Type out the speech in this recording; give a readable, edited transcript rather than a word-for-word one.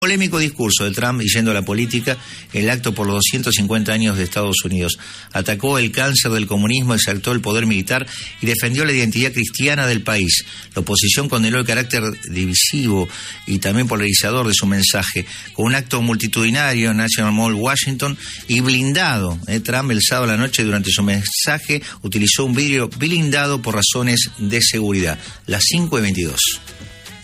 Polémico discurso de Trump yendo a la política, el acto por los 250 años de Estados Unidos. Atacó el cáncer del comunismo, exaltó el poder militar y defendió la identidad cristiana del país. La oposición condenó el carácter divisivo y también polarizador de su mensaje, con un acto multitudinario en National Mall, Washington, y blindado. Trump el sábado a la noche durante su mensaje utilizó un vidrio blindado por razones de seguridad. Las 5:22.